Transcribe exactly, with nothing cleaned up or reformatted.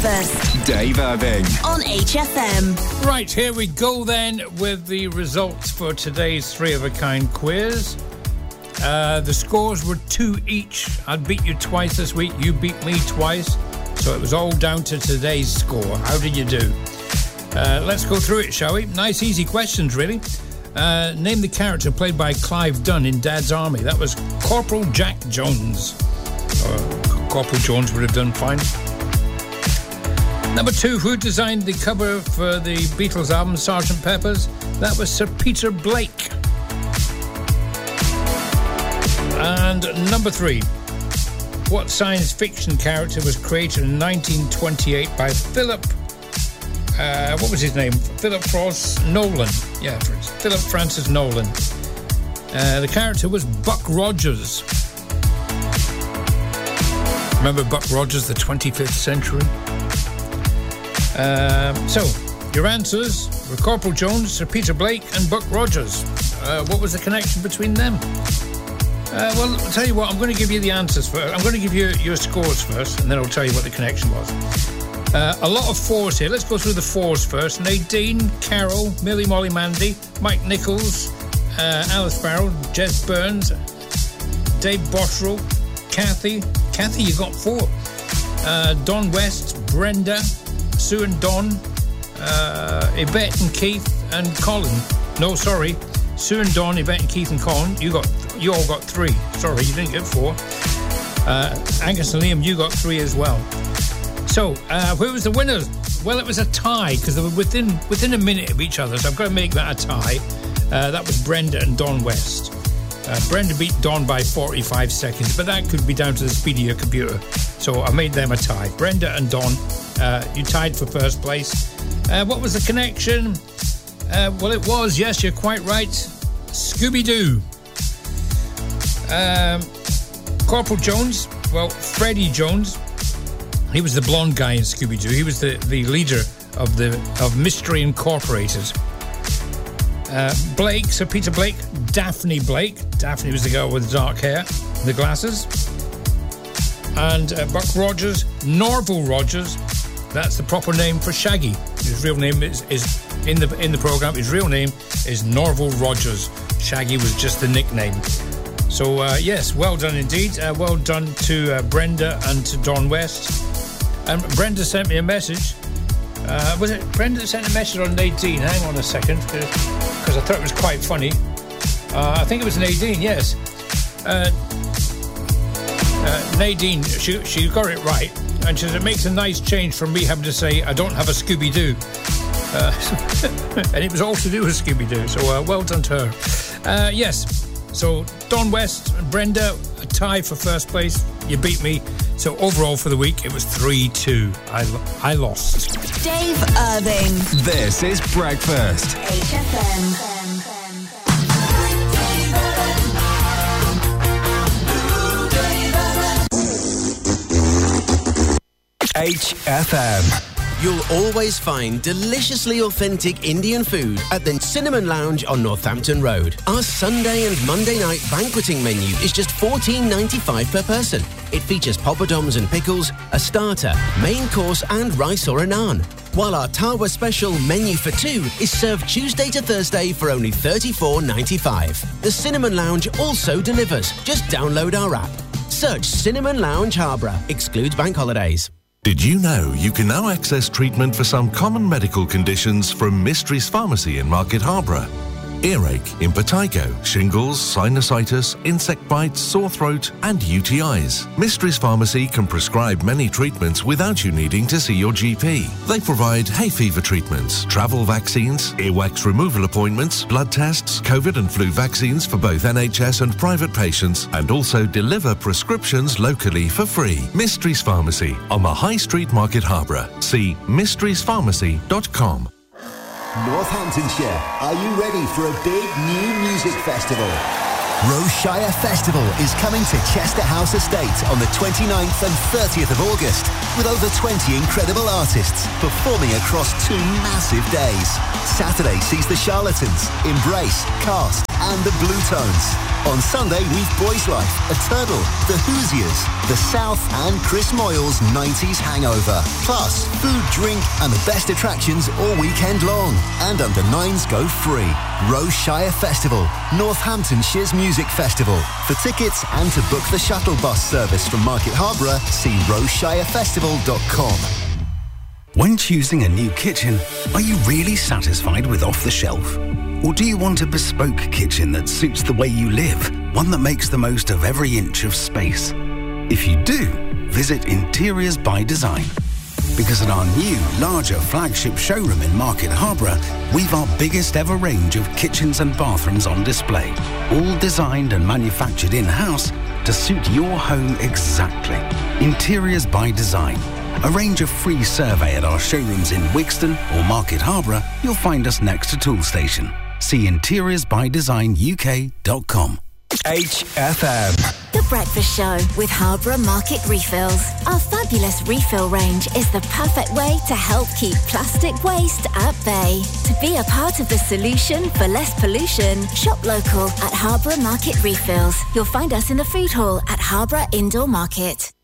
First, Dave Irving on H F M. Right, here we go then with the results for today's Three of a Kind quiz. Uh, the scores were two each. I beat you twice this week, you beat me twice. So it was all down to today's score. How did you do? Uh, let's go through it, shall we? Nice, easy questions, really. Uh, name the character played by Clive Dunn in Dad's Army. That was Corporal Jack Jones. Uh, Corporal Jones would have done fine. Number two, who designed the cover for the Beatles album Sergeant Pepper's? That was Sir Peter Blake. And number three, what science fiction character was created in nineteen twenty-eight by Philip, uh, what was his name? Philip Frost Nolan. Yeah, Philip Francis Nolan. Uh, the character was Buck Rogers. Remember Buck Rogers, the twenty-fifth century? Um, so, your answers were Corporal Jones, Sir Peter Blake and Buck Rogers. Uh, what was the connection between them? Uh, well, I'll tell you what, I'm going to give you the answers first. I'm going to give you your scores first, and then I'll tell you what the connection was. Uh, a lot of fours here. Let's go through the fours first. Nadine, Carol, Millie Molly Mandy, Mike Nichols, uh, Alice Farrell, Jez Burns, Dave Bottrell, Kathy. Kathy, you got four. Uh, Don West, Brenda, Sue and Don, uh, Yvette and Keith and Colin. No, sorry. Sue and Don, Yvette and Keith and Colin. You got, you all got three. Sorry, you didn't get four. Uh, Angus and Liam, you got three as well. So, uh, who was the winners? Well, it was a tie because they were within within a minute of each other. So I've got to make that a tie. Uh, that was Brenda and Don West. Uh, Brenda beat Don by forty-five seconds, but that could be down to the speed of your computer. So I made them a tie. Brenda and Don, uh, you tied for first place. Uh, what was the connection? Uh, well, it was, yes, you're quite right, Scooby-Doo. Um, Corporal Jones, well, Freddie Jones, he was the blonde guy in Scooby-Doo. He was the, the leader of the of Mystery Incorporated. Uh, Blake, Sir Peter Blake, Daphne Blake. Daphne was the girl with the dark hair and the glasses. And uh, Buck Rogers, Norval Rogers. That's the proper name for Shaggy. His real name is, is in the in the programme. His real name is Norval Rogers. Shaggy was just the nickname. So uh, yes, well done indeed. Uh, well done to uh, Brenda and to Don West. And Brenda sent me a message. Uh, was it Brenda that sent a message on Nadine? Hang on a second, because I thought it was quite funny. Uh, I think it was Nadine, yes. Uh, uh, Nadine, she, she got it right. And she said, it makes a nice change from me having to say, I don't have a Scooby-Doo. Uh, and it was all to do with Scooby-Doo. So uh, well done to her. Uh, yes, so Don West and Brenda, a tie for first place. You beat me. So overall for the week, it was three two. I, I lost. Dave Irving. This is Breakfast. H F M. H F M. You'll always find deliciously authentic Indian food at the Cinnamon Lounge on Northampton Road. Our Sunday and Monday night banqueting menu is just fourteen ninety-five per person. It features poppadoms and pickles, a starter, main course and rice or a naan. While our Tawa special menu for two is served Tuesday to Thursday for only thirty-four ninety-five. The Cinnamon Lounge also delivers. Just download our app. Search Cinnamon Lounge Harborough. Excludes bank holidays. Did you know you can now access treatment for some common medical conditions from Mysteries Pharmacy in Market Harborough? Earache, impetigo, shingles, sinusitis, insect bites, sore throat and U T Is. Mysteries Pharmacy can prescribe many treatments without you needing to see your G P. They provide hay fever treatments, travel vaccines, earwax removal appointments, blood tests, COVID and flu vaccines for both N H S and private patients, and also deliver prescriptions locally for free. Mysteries Pharmacy on the High Street, Market Harborough. See mysteries pharmacy dot com. Northamptonshire, are you ready for a big new music festival? Roshire Festival is coming to Chester House Estate on the twenty-ninth and thirtieth of August, with over twenty incredible artists performing across two massive days. Saturday sees The Charlatans, Embrace, Cast, and the Blue Tones. On Sunday, we've Boys Life, A Turtle, The Hoosiers, The South and Chris Moyle's nineties Hangover. Plus, food, drink and the best attractions all weekend long. And under nines go free. Roshire Festival, Northamptonshire's music festival. For tickets and to book the shuttle bus service from Market Harborough, see roshire festival dot com. When choosing a new kitchen, are you really satisfied with off-the-shelf? Or do you want a bespoke kitchen that suits the way you live, one that makes the most of every inch of space? If you do, visit Interiors by Design. Because at our new, larger flagship showroom in Market Harborough, we've our biggest ever range of kitchens and bathrooms on display, all designed and manufactured in-house to suit your home exactly. Interiors by Design. Arrange a free survey at our showrooms in Wigston or Market Harborough. You'll find us next to Toolstation. See interiors by design U K dot com. H F M. The Breakfast Show with Harborough Market Refills. Our fabulous refill range is the perfect way to help keep plastic waste at bay. To be a part of the solution for less pollution, shop local at Harborough Market Refills. You'll find us in the food hall at Harborough Indoor Market.